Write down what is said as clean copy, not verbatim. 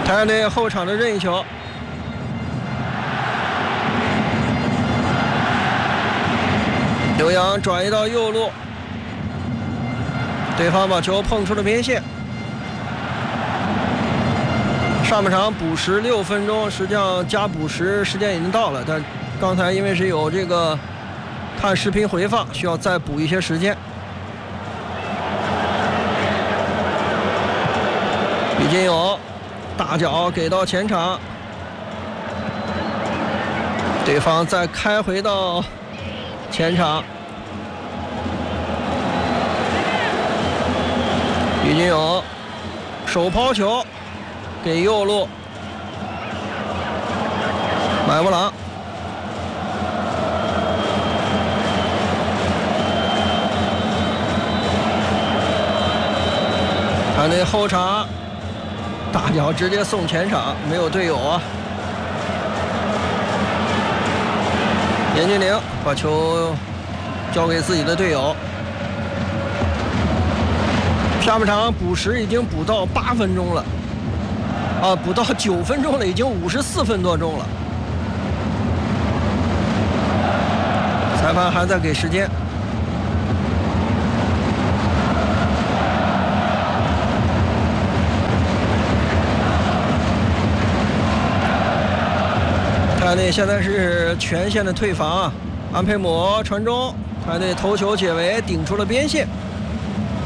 太阳队后场的任意球，刘洋转移到右路，对方把球碰出了边线。上半场补时6分钟，实际上加补时时间已经到了，但刚才因为是有这个看视频回放，需要再补一些时间。李金勇大脚给到前场，对方再开回到前场，李金勇手抛球给右路，买布朗，他那后场大脚直接送前场，没有队友啊。严俊凌把球交给自己的队友。下半场补时已经补到8分钟了，补到9分钟了，已经54分多钟了。裁判还在给时间。太阳队现在是全线的退防啊，安佩姆传中，太阳队头球解围，顶出了边线。